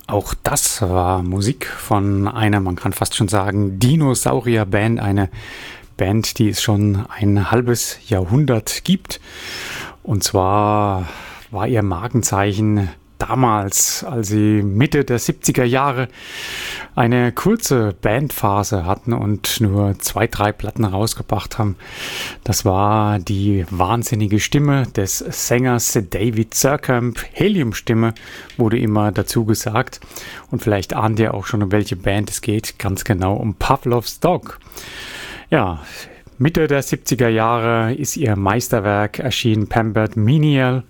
Auch das war Musik von einer, man kann fast schon sagen, Dinosaurier-Band. Eine Band, die es schon ein halbes Jahrhundert gibt. Und zwar war ihr Markenzeichen damals, als sie Mitte der 70er Jahre eine kurze Bandphase hatten und nur 2, 3 Platten rausgebracht haben. Das war die wahnsinnige Stimme des Sängers David Surkamp. Heliumstimme wurde immer dazu gesagt. Und vielleicht ahnt ihr auch schon, um welche Band es geht. Ganz genau um Pavlov's Dog. Ja, Mitte der 70er Jahre ist ihr Meisterwerk erschienen, Pampered Menial.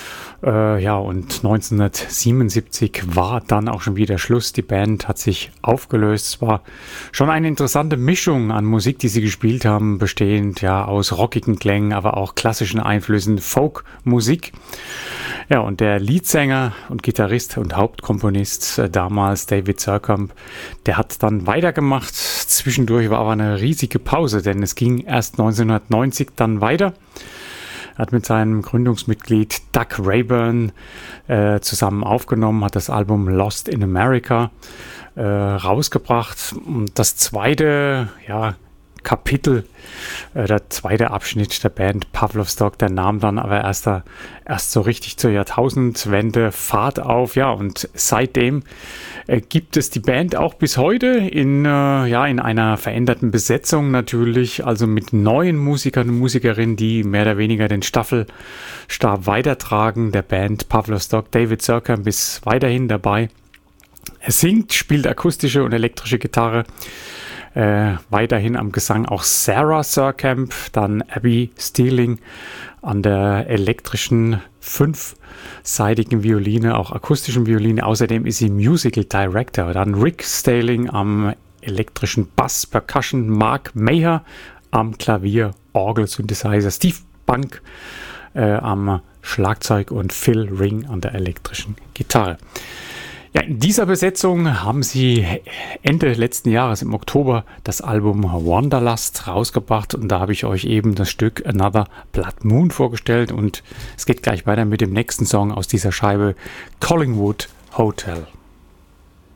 Und 1977 war dann auch schon wieder Schluss. Die Band hat sich aufgelöst. Es war schon eine interessante Mischung an Musik, die sie gespielt haben, bestehend aus rockigen Klängen, aber auch klassischen Einflüssen, Folkmusik. Ja, und der Leadsänger und Gitarrist und Hauptkomponist damals, David Surkamp, der hat dann weitergemacht. Zwischendurch war aber eine riesige Pause, denn es ging erst 1990 dann weiter. Er hat mit seinem Gründungsmitglied Doug Rayburn zusammen aufgenommen, hat das Album Lost in America rausgebracht. Und das zweite Kapitel, der zweite Abschnitt der Band Pavlov's Dog, der nahm dann aber erst so richtig zur Jahrtausendwende Fahrt auf. Ja, und seitdem gibt es die Band auch bis heute in einer veränderten Besetzung natürlich, also mit neuen Musikern und Musikerinnen, die mehr oder weniger den Staffelstab weitertragen. Der Band Pavlov's Dog, David Surkamp ist weiterhin dabei. Er singt, spielt akustische und elektrische Gitarre. Weiterhin am Gesang auch Sarah Surkamp, dann Abby Steeling an der elektrischen 5-seitigen Violine, auch akustischen Violine. Außerdem ist sie Musical Director. Dann Rick Staling am elektrischen Bass, Percussion, Mark Maher am Klavier, Orgel, Synthesizer, Steve Bank am Schlagzeug und Phil Ring an der elektrischen Gitarre. Ja, in dieser Besetzung haben sie Ende letzten Jahres im Oktober das Album Wanderlust rausgebracht und da habe ich euch eben das Stück Another Blood Moon vorgestellt und es geht gleich weiter mit dem nächsten Song aus dieser Scheibe, Collingwood Hotel.